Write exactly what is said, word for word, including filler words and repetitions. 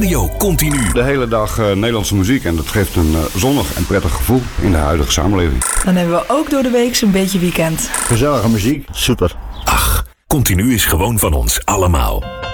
Radio Continu. De hele dag uh, Nederlandse muziek en dat geeft een uh, zonnig en prettig gevoel in de huidige samenleving. Dan hebben we ook door de week zo'n beetje weekend. Gezellige muziek, super. Ach, Continu is gewoon van ons allemaal.